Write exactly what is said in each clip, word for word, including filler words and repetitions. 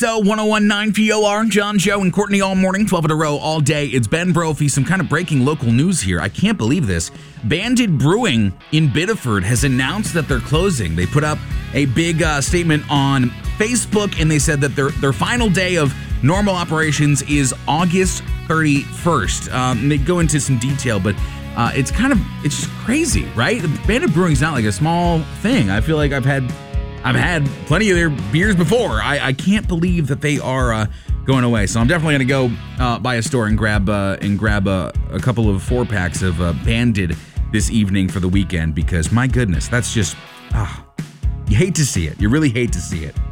though. one oh one point nine P O R, John, Joe, and Courtney all morning, twelve in a row, all day. It's Ben Brophy. Some kind of breaking local news here. I can't believe this. Banded Brewing in Biddeford has announced that they're closing. They put up a big uh, statement on Facebook, and they said that their, their final day of normal operations is August thirty-first. Um, they go into some detail, but uh, it's kind of, it's just crazy, right? Banded Brewing is not like a small thing. I feel like I've had I've had plenty of their beers before. I, I can't believe that they are uh, going away. So I'm definitely going to go uh, by a store and grab uh, and grab uh, a couple of four packs of uh, Banded this evening for the weekend, because my goodness, that's just, ah, you hate to see it. You really hate to see it.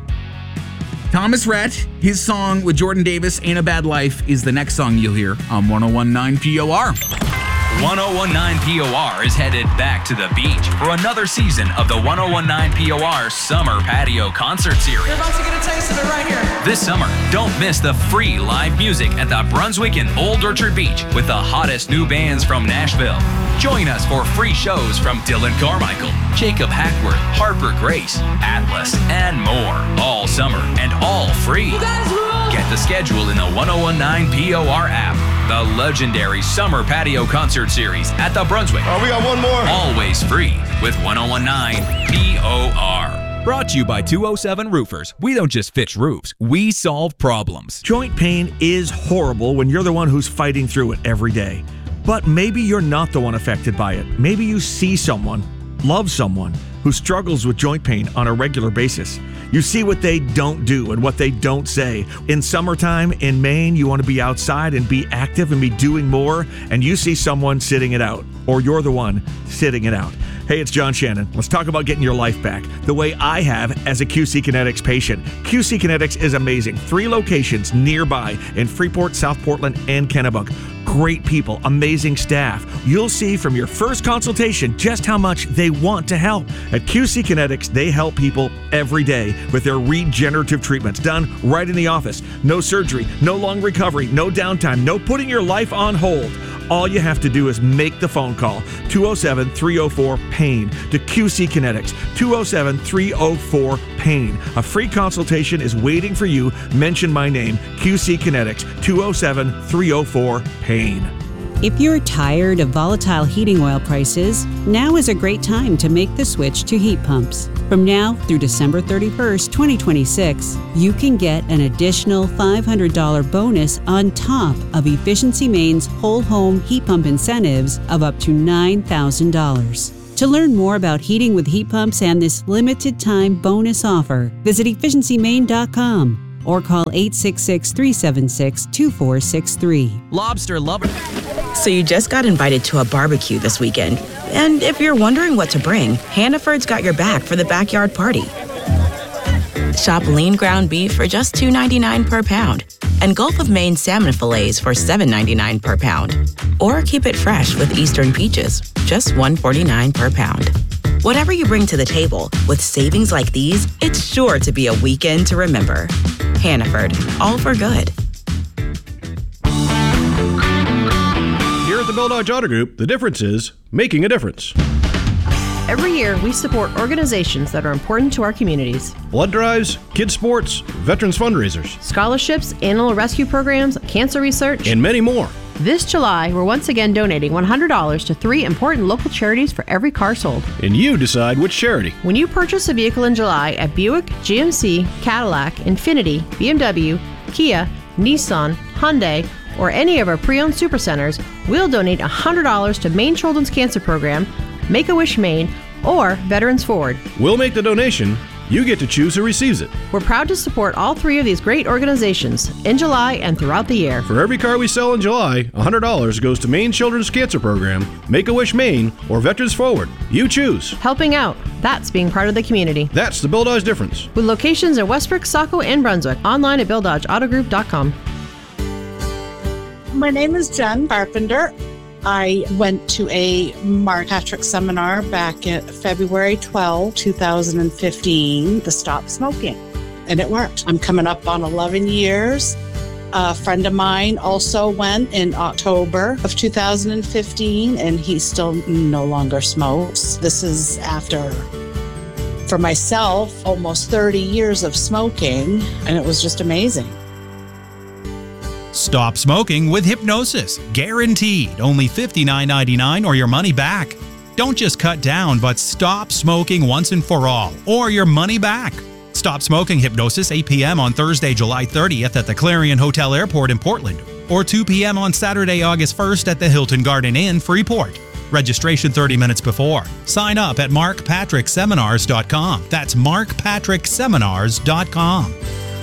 Thomas Rhett, his song with Jordan Davis, Ain't a Bad Life, is the next song you'll hear on one oh one point nine P O R. one oh one point nine P O R is headed back to the beach for another season of the one oh one point nine P O R Summer Patio Concert Series. You're about to get a taste of it right here. This summer, don't miss the free live music at the Brunswick and Old Orchard Beach with the hottest new bands from Nashville. Join us for free shows from Dylan Carmichael, Jacob Hackworth, Harper Grace, Atlas, and more. All summer and all free. You guys rule! Get the schedule in the one oh one point nine P O R app. The legendary Summer Patio Concert Series at the Brunswick. Oh, we got one more. Always free with one oh one point nine P O R. Brought to you by two oh seven Roofers. We don't just fix roofs, we solve problems. Joint pain is horrible when you're the one who's fighting through it every day. But maybe you're not the one affected by it. Maybe you see someone, love someone, who struggles with joint pain on a regular basis. You see what they don't do and what they don't say. In summertime in Maine, you want to be outside and be active and be doing more, and you see someone sitting it out, or you're the one sitting it out. Hey, it's John Shannon. Let's talk about getting your life back the way I have as a Q C Kinetics patient. Q C Kinetics is amazing. Three locations nearby in Freeport, South Portland, and Kennebuck. Great people, amazing staff. You'll see from your first consultation just how much they want to help. At Q C Kinetics, they help people every day with their regenerative treatments done right in the office. No surgery, no long recovery, no downtime, no putting your life on hold. All you have to do is make the phone call, two oh seven, three oh four, PAIN, to Q C Kinetics, two oh seven, three oh four, PAIN. A free consultation is waiting for you. Mention my name, Q C Kinetics, two oh seven, three oh four, PAIN. If you're tired of volatile heating oil prices, now is a great time to make the switch to heat pumps. From now through December thirty-first, twenty twenty-six, you can get an additional five hundred dollars bonus on top of Efficiency Maine's whole home heat pump incentives of up to nine thousand dollars. To learn more about heating with heat pumps and this limited time bonus offer, visit efficiency maine dot com or call eight six six, three seven six, two four six three. Lobster lover. So you just got invited to a barbecue this weekend. And if you're wondering what to bring, Hannaford's got your back for the backyard party. Shop lean ground beef for just two ninety-nine per pound and Gulf of Maine salmon fillets for seven ninety-nine per pound. Or keep it fresh with Eastern peaches, just one forty-nine per pound. Whatever you bring to the table, with savings like these, it's sure to be a weekend to remember. Hannaford, all for good. Here at the Bill Dodge Auto Group, the difference is making a difference. Every year, we support organizations that are important to our communities. Blood drives, kids sports, veterans fundraisers, Scholarships, animal rescue programs, cancer research, and many more. This July, we're once again donating one hundred dollars to three important local charities for every car sold. And you decide which charity. When you purchase a vehicle in July at Buick, G M C, Cadillac, Infiniti, B M W, Kia, Nissan, Hyundai, or any of our pre-owned supercenters, we'll donate one hundred dollars to Maine Children's Cancer Program, Make-A-Wish Maine, or Veterans Forward. We'll make the donation. You get to choose who receives it. We're proud to support all three of these great organizations in July and throughout the year. For every car we sell in July, one hundred dollars goes to Maine Children's Cancer Program, Make-A-Wish Maine, or Veterans Forward. You choose. Helping out. That's being part of the community. That's the Bill Dodge difference. With locations in Westbrook, Saco, and Brunswick. Online at bill dodge auto group dot com. My name is Jen Carpenter. I went to a Mark Patrick seminar back in February twelfth, twenty fifteen, the Stop Smoking, and it worked. I'm coming up on eleven years. A friend of mine also went in October of two thousand fifteen, and he still no longer smokes. This is after for myself, almost thirty years of smoking, and it was just amazing. Stop smoking with hypnosis. Guaranteed. Only fifty-nine ninety-nine or your money back. Don't just cut down, but stop smoking once and for all, or your money back. Stop Smoking Hypnosis, eight p.m. on Thursday, July thirtieth at the Clarion Hotel Airport in Portland, or two p.m. on Saturday, August first at the Hilton Garden Inn, Freeport. Registration thirty minutes before. Sign up at mark patrick seminars dot com. That's mark patrick seminars dot com.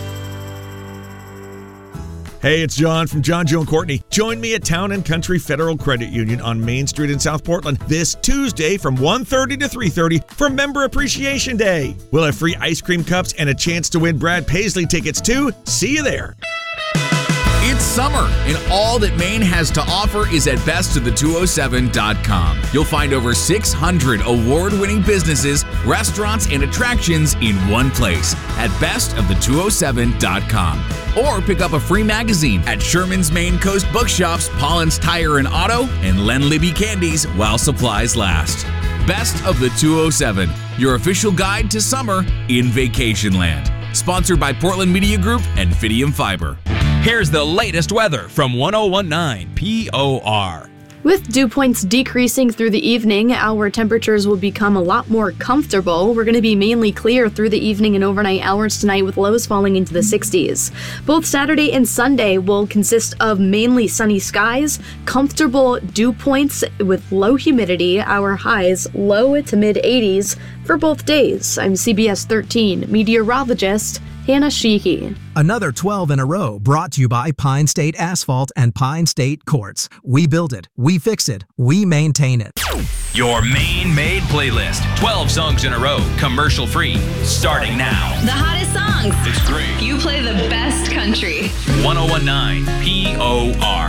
Hey, it's John from John, Joe, and Courtney. Join me at Town and Country Federal Credit Union on Main Street in South Portland this Tuesday from one thirty to three thirty for Member Appreciation Day. We'll have free ice cream cups and a chance to win Brad Paisley tickets too. See you there. It's summer, and all that Maine has to offer is at best of the two oh seven dot com. You'll find over six hundred award-winning businesses, restaurants, and attractions in one place at best of the two oh seven dot com. Or pick up a free magazine at Sherman's Maine Coast Bookshops, Pollen's Tire and Auto, and Len Libby Candies while supplies last. Best of the two oh seven, your official guide to summer in Vacationland. Sponsored by Portland Media Group and Fidium Fiber. Here's the latest weather from one oh one nine P O R. With dew points decreasing through the evening, our temperatures will become a lot more comfortable. We're going to be mainly clear through the evening and overnight hours tonight with lows falling into the sixties. Both Saturday and Sunday will consist of mainly sunny skies, comfortable dew points with low humidity, our highs low to mid eighties for both days. I'm C B S thirteen meteorologist Hannah Sheehy. Another twelve in a row brought to you by Pine State Asphalt and Pine State Quartz. We build it, we fix it, we maintain it. Your Maine-made playlist. twelve songs in a row, commercial-free, starting now. The hottest songs. It's great. You play the best country. one oh one nine P O R.